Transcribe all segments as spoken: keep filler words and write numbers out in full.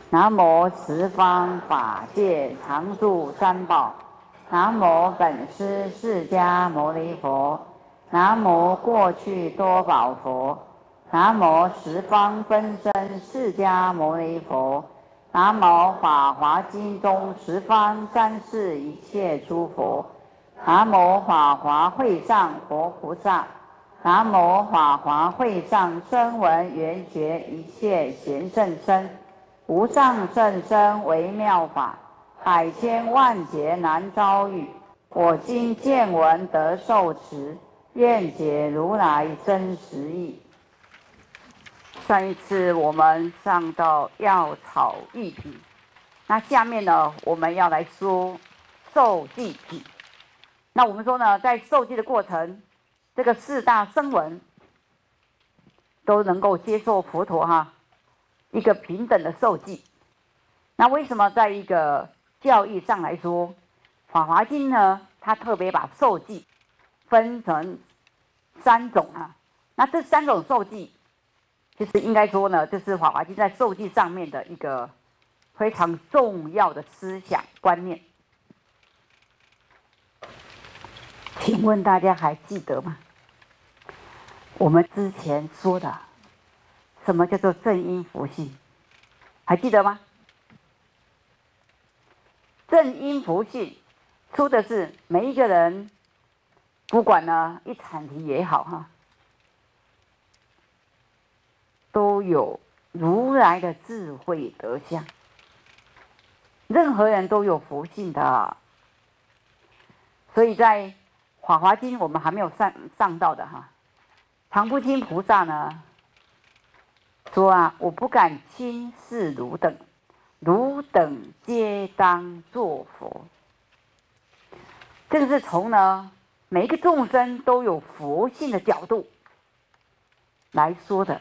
南无十方法界常住三宝。南无本师释迦牟尼佛。南无过去多宝佛。南无十方分身释迦牟尼佛。南无法华经中十方三世一切诸佛。南无法华会上佛菩萨。南无法华会上声闻缘觉一切贤圣身。无上甚深微妙法，百千万劫难遭遇。我今见闻得受持，愿解如来真实义。上一次我们上到药草喻品，那下面呢，我们要来说受记品。那我们说呢，在受记的过程，这个四大声闻都能够接受佛陀哈一个平等的受记。那为什么在一个教义上来说，《法华经》呢，它特别把受记分成三种啊？那这三种受记，其实应该说呢，这是《法华经》在受记上面的一个非常重要的思想观念。请问大家还记得吗？我们之前说的什么叫做正因佛性，还记得吗？正因佛性出的是每一个人，不管呢一禅题也好哈，都有如来的智慧德相，任何人都有佛性的。所以在《法华经》我们还没有上上到的哈，常不轻菩萨呢说啊，我不敢轻视汝等。汝等皆当作佛。这个是从呢每一个众生都有佛性的角度来说的。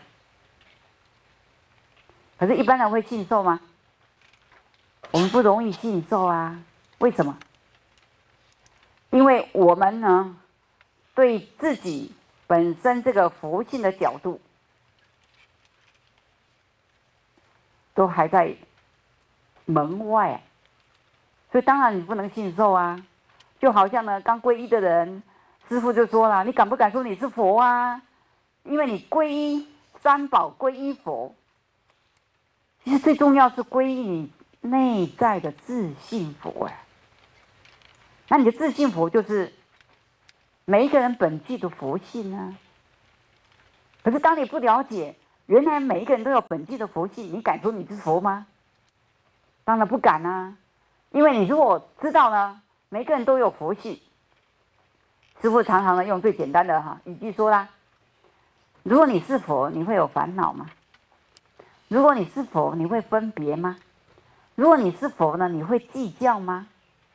可是，一般人会信受吗？我们不容易信受啊。为什么？因为我们呢，对自己本身这个佛性的角度，都还在门外，所以当然你不能信受啊。就好像呢，刚皈依的人，师父就说了：“你敢不敢说你是佛啊？因为你皈依三宝，皈依佛。其实最重要是皈依你内在的自信佛哎。那你的自信佛就是每一个人本具的佛性啊。可是当你不了解，原来每一个人都有本具的佛性，你敢说你是佛吗？当然不敢啊。因为你如果知道呢，每个人都有佛性。师父常常的用最简单的哈语句说啦：如果你是佛，你会有烦恼吗？如果你是佛，你会分别吗？如果你是佛呢，你会计较吗？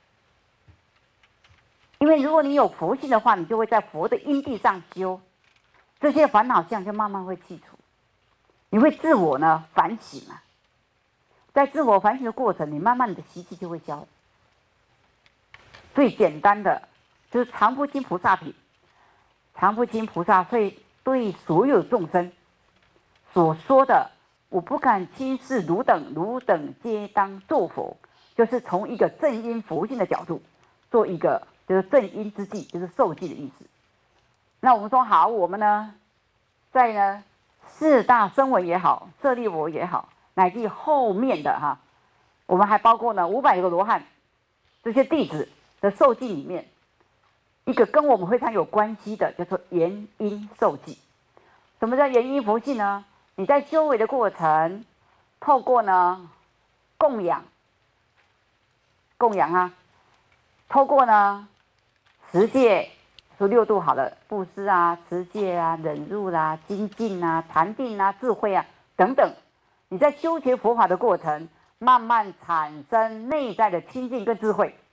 因为如果你有佛性的话，你就会在佛的因地上修，这些烦恼相就慢慢会去除。你会自我呢反省啊，在自我反省的过程，你慢慢你的习气就会消。最简单的就是常不轻菩萨品，常不轻菩萨会对所有众生所说的“我不敢轻视汝等，汝等皆当作佛”，就是从一个正因佛性的角度做一个就是正因之记，就是受记的意思。那我们说好，我们呢，在呢四大声闻也好，舍利弗也好，乃至后面的哈，我们还包括呢五百个罗汉这些弟子的受记里面，一个跟我们非常有关系的，叫做原因受记。什么叫原因佛性呢？你在修为的过程，透过呢供养，供养啊，透过呢持戒，说六度好了，布施啊、持戒啊、忍辱啦、啊、精进啊、禅定啊、智慧啊等等，你在修学佛法的过程，慢慢产生内在的清净跟智慧，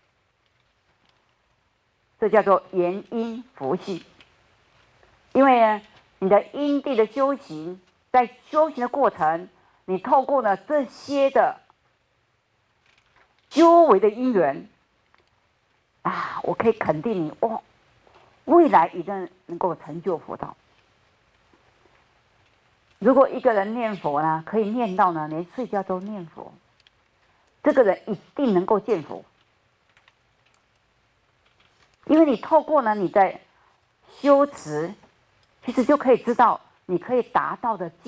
这叫做原因佛性。因为呢，你的因地的修行，在修行的过程，你透过呢这些的修为的因缘啊，我可以肯定你哦，未来一定能够成就佛道。如果一个人念佛呢，可以念到呢，连睡觉都念佛， 这个人一定能够见佛，因为你透过呢你在修持，其实就可以知道你可以达到的。